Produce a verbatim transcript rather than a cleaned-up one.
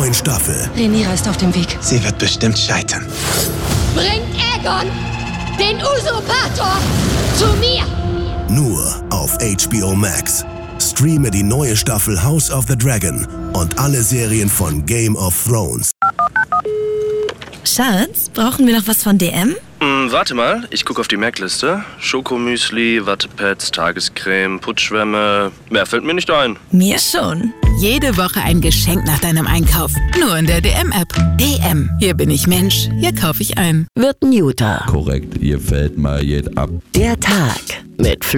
neuen Staffel. Rhaenyra ist auf dem Weg. Sie wird bestimmt scheitern. Bringt Aegon, den Usurpator, zu mir! Nur auf H B O Max. Streame die neue Staffel House of the Dragon und alle Serien von Game of Thrones. Schatz, brauchen wir noch was von D M? Hm, warte mal, ich gucke auf die Merkliste. Schokomüsli, Wattepads, Tagescreme, Putschwämme. Mehr fällt mir nicht ein. Mir schon. Jede Woche ein Geschenk nach deinem Einkauf. Nur in der D M-App. D M. Hier bin ich Mensch, hier kaufe ich ein. Wird Newter. Korrekt, ihr fällt mal jed ab. Der Tag mit Flo